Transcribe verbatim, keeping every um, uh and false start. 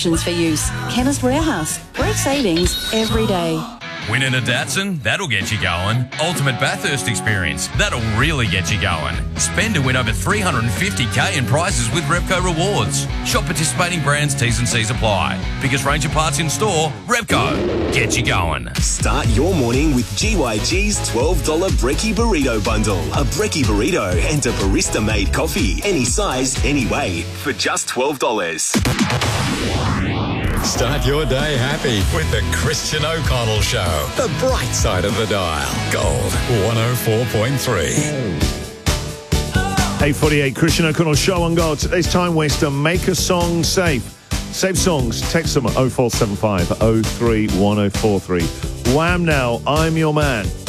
options for use. Chemist Warehouse. Great savings every day. Winning a Datsun? That'll get you going. Ultimate Bathurst experience? That'll really get you going. Spend and win over three hundred fifty K in prizes with Repco Rewards. Shop participating brands, T's and C's apply. Biggest range of parts in store, Repco. Get you going. Start your morning with G Y G's twelve dollar Brekkie Burrito Bundle. A Brekkie Burrito and a barista-made coffee. Any size, any way, for just twelve dollars. Start your day happy with the Christian O'Connell Show. The bright side of the dial. Gold one oh four point three. eight forty-eight, Christian O'Connell Show on Gold. Today's time waster, make a song safe. Save songs, text them at oh four seven five oh three one oh four three. Wham now, I'm your man.